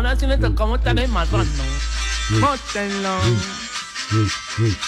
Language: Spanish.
ahora sí le tocó montar el marrano. Mótenlo.